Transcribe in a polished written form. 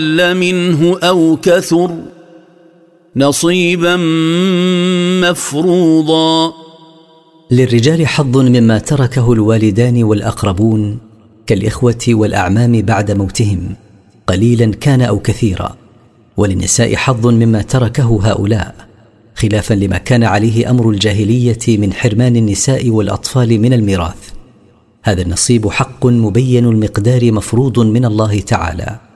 أقل منه أو كثر نصيبا مفروضا. للرجال حظ مما تركه الوالدان والأقربون كالإخوة والأعمام بعد موتهم قليلا كان أو كثيرا، وللنساء حظ مما تركه هؤلاء، خلافا لما كان عليه أمر الجاهلية من حرمان النساء والأطفال من الميراث. هذا النصيب حق مبين المقدار مفروض من الله تعالى.